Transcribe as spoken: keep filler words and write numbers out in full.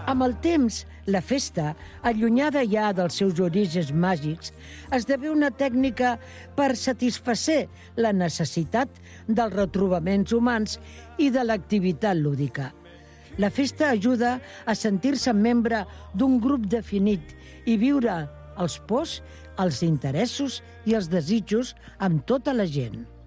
Amb el temps, la festa, allunyada ja dels seus orígens màgics, esdevé una tècnica per satisfer la necessitat dels retrobaments humans i de l'activitat lúdica. La festa ajuda a sentir-se membre d'un grup definit i viure els pors, els interessos i els desitjos amb tota la gent.